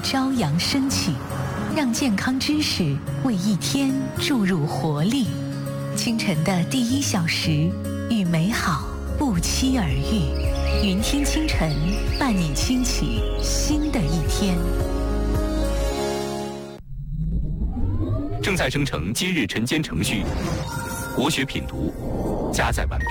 朝阳升起，让健康知识为一天注入活力。清晨的第1小时，与美好不期而遇。云天清晨，伴你轻启新的一天。 正在生成今日晨间程序，国学品读加载完毕。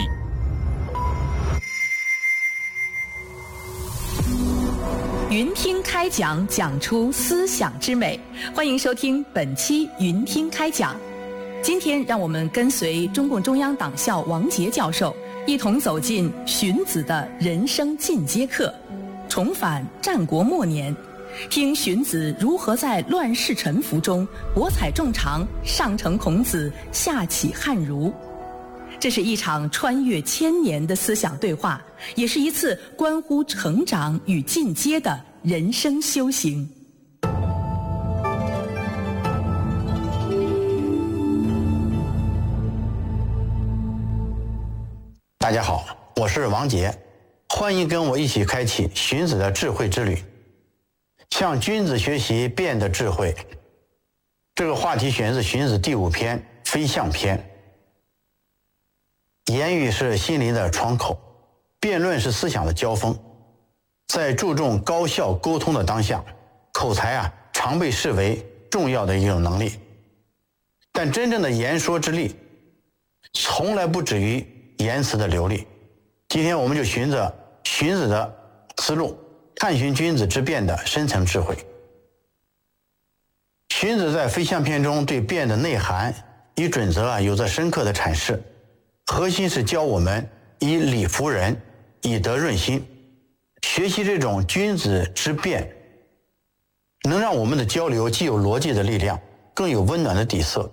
云听开讲，讲出思想之美。欢迎收听本期云听开讲。今天让我们跟随中共中央党校王杰教授，一同走进荀子的人生进阶课，重返战国末年，听荀子如何在乱世沉浮中博采众长，上承孔子，下启汉儒。这是一场穿越千年的思想对话，也是一次关乎成长与进阶的人生修行。 大家好，我是王杰，欢迎跟我一起开启荀子的智慧之旅，向君子学习辩的智慧。这个话题选自荀子第5篇《非象篇》。言语是心灵的窗口，辩论是思想的交锋。在注重高效沟通的当下，口才常被视为重要的一种能力。但真正的言说之力，从来不止于言辞的流利。今天我们就循着荀子的思路，探寻君子之辩的深层智慧。荀子在《非象篇》中对辩的内涵与准则有着深刻的阐释，核心是教我们以理服人，以德润心。学习这种君子之辩，能让我们的交流既有逻辑的力量，更有温暖的底色。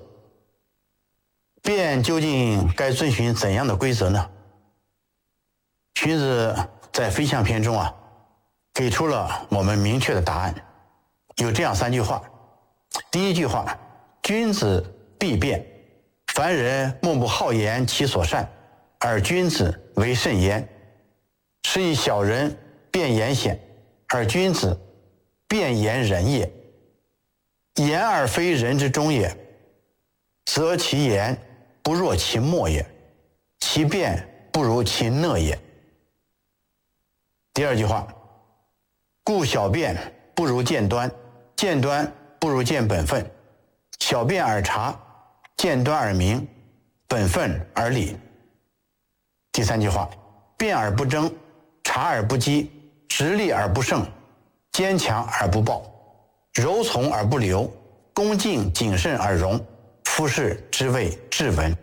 辩究竟该遵循怎样的规则呢？荀子在《非象篇》中给出了我们明确的答案，有这样3句话。第1句话，君子必辩，凡人莫不好言其所善，而君子为甚焉。是以小人辩言险，而君子辩言仁也。言而非人之中也，则其言不若其默也，其辩不如其讷也。第2句话，故小辩不如见端，见端不如见本分。小辩而察，见端而明，本分而理。第3句话，辩而不争，察而不激，直立而不胜，坚强而不暴，柔从而不流，恭敬谨慎而容，夫士之谓质文。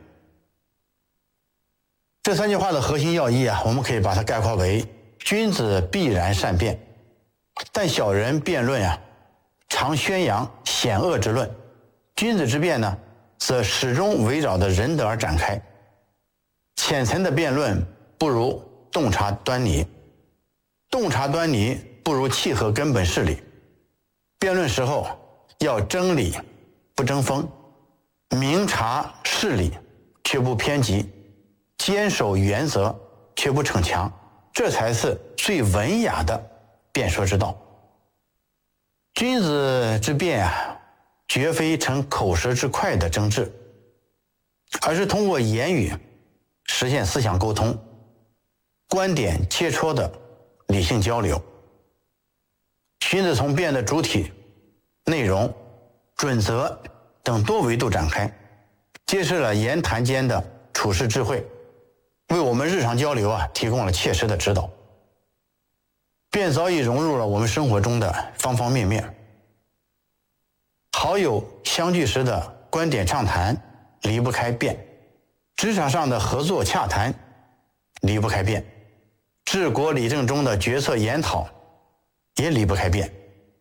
这3句话的核心要义我们可以把它概括为：君子必然善辩，但小人辩论常宣扬险恶之论；君子之辩呢，则始终围绕着仁德而展开。浅层的辩论不如洞察端倪，洞察端倪不如契合根本事理。辩论时候要争理不争锋，明察事理却不偏激，坚守原则却不逞强，这才是最文雅的辩说之道。君子之辩绝非逞口舌之快的争执，而是通过言语实现思想沟通，观点切磋的理性交流。荀子从辩的主体、内容、准则等多维度展开，揭示了言谈间的处世智慧，为我们日常交流提供了切实的指导。辩早已融入了我们生活中的方方面面。好友相聚时的观点畅谈离不开辩，职场上的合作洽谈离不开辩，治国理政中的决策研讨也离不开辩。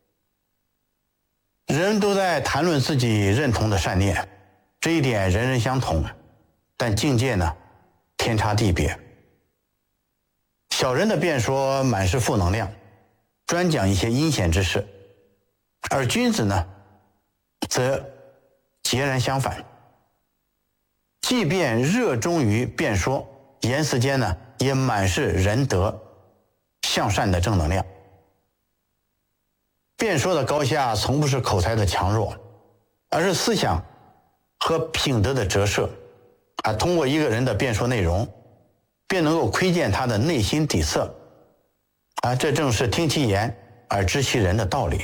人都在谈论自己认同的善念，这一点人人相同，但境界呢，天差地别。小人的辩说满是负能量，专讲一些阴险之事，而君子呢，则截然相反。即便热衷于辩说，言辞间呢，也满是仁德向善的正能量。 辩说的高下从不是口才的强弱，而是思想和品德的折射。通过一个人的辩说内容，便能够窥见他的内心底色。这正是听其言而知其人的道理。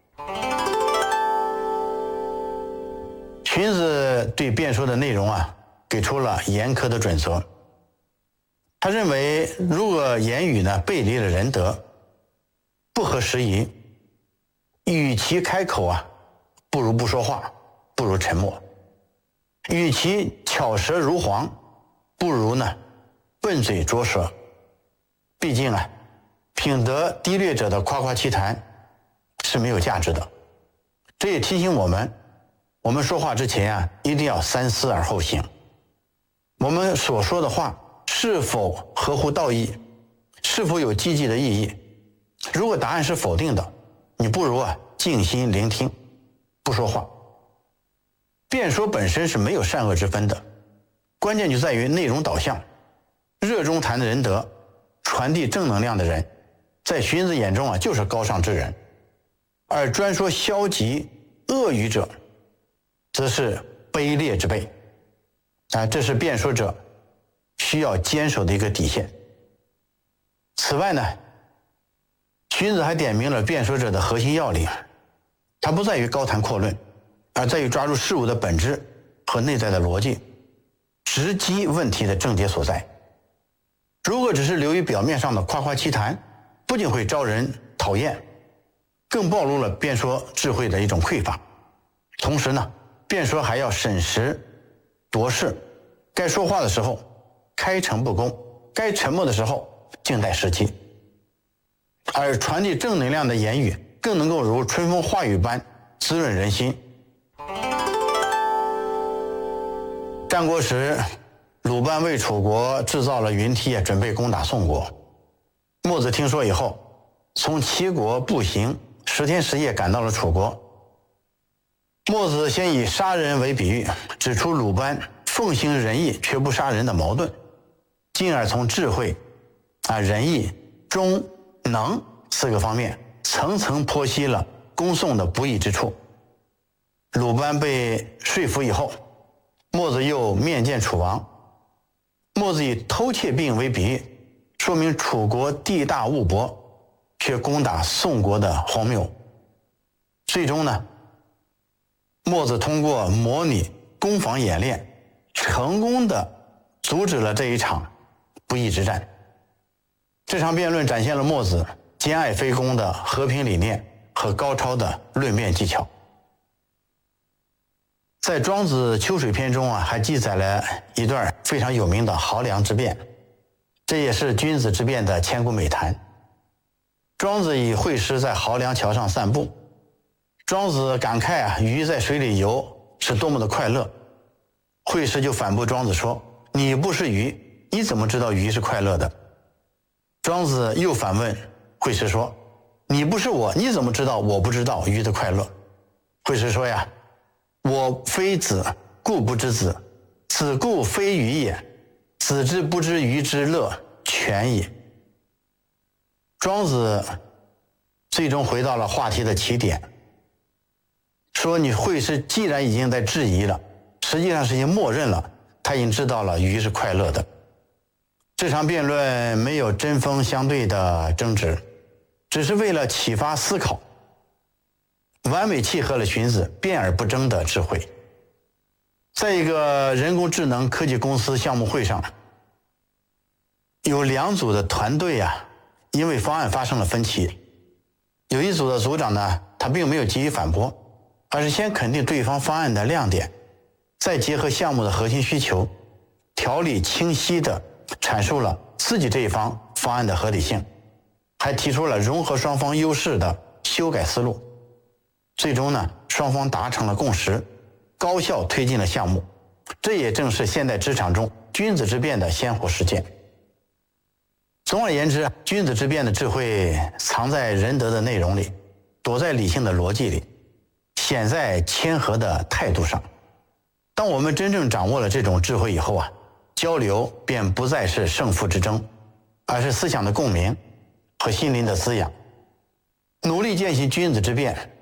荀子对辩说的内容给出了严苛的准则。他认为，如果言语背离了仁德，不合时宜，与其开口不如不说话，不如沉默；与其巧舌如簧，不如笨嘴拙舌。毕竟品德低劣者的夸夸其谈是没有价值的。这也提醒我们说话之前一定要三思而后行。我们所说的话是否合乎道义，是否有积极的意义？如果答案是否定的，你不如静心聆听，不说话。辩说本身是没有善恶之分的，关键就在于内容导向。热衷谈仁德，传递正能量的人，在荀子眼中就是高尚之人，而专说消极恶语者，则是卑劣之辈。这是辩说者需要坚守的一个底线。此外荀子还点明了辩说者的核心要领，它不在于高谈阔论，而在于抓住事物的本质和内在的逻辑，直击问题的症结所在。如果只是流于表面上的夸夸其谈，不仅会招人讨厌，更暴露了辩说智慧的一种匮乏。同时辩说还要审时度势，该说话的时候开诚布公，该沉默的时候静待时机。而传递正能量的言语更能够如春风化雨般滋润人心。战国时，鲁班为楚国制造了云梯，准备攻打宋国。墨子听说以后，从齐国步行10天10夜赶到了楚国。墨子先以杀人为比喻，指出鲁班奉行仁义却不杀人的矛盾，进而从智慧、仁义、忠、能4个方面层层剖析了攻宋的不义之处。鲁班被说服以后，墨子又面见楚王。墨子以偷窃病为比喻，说明楚国地大物博，却攻打宋国的荒谬。最终墨子通过模拟攻防演练，成功的阻止了这一场不义之战。这场辩论展现了墨子兼爱非攻的和平理念和高超的论辩技巧。在庄子秋水篇中还记载了一段非常有名的濠梁之辩，这也是君子之辩的千古美谈。庄子以惠施在濠梁桥上散步，庄子感慨鱼在水里游是多么的快乐。惠施就反驳庄子说，你不是鱼，你怎么知道鱼是快乐的？庄子又反问惠施说，你不是我，你怎么知道我不知道鱼的快乐？惠施说我非子，故不知子；子故非鱼也。子之不知鱼之乐，全也。庄子最终回到了话题的起点，说你惠施既然已经在质疑了，实际上是已经默认了，他已经知道了鱼是快乐的。这场辩论没有针锋相对的争执，只是为了启发思考，完美契合了荀子辩而不争的智慧。在一个人工智能科技公司项目会上，有2组的团队因为方案发生了分歧。有一组的组长他并没有急于反驳，而是先肯定对方方案的亮点，再结合项目的核心需求，条理清晰地阐述了自己这一方方案的合理性，还提出了融合双方优势的修改思路。最终双方达成了共识，高效推进了项目。这也正是现代职场中君子之辩的鲜活实践。总而言之，君子之辩的智慧藏在仁德的内容里，躲在理性的逻辑里，显在谦和的态度上。当我们真正掌握了这种智慧以后交流便不再是胜负之争，而是思想的共鸣和心灵的滋养。 努力践行君子之辩，